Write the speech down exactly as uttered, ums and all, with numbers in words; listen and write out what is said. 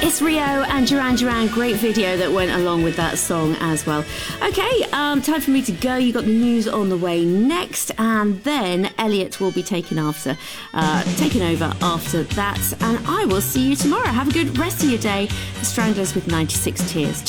It's Rio and Duran Duran. Great video that went along with that song as well. Okay, um, time for me to go. You got the news on the way next, and then Elliot will be taking after, uh, taking over after that. And I will see you tomorrow. Have a good rest of your day. The Stranglers with ninety-six Tears.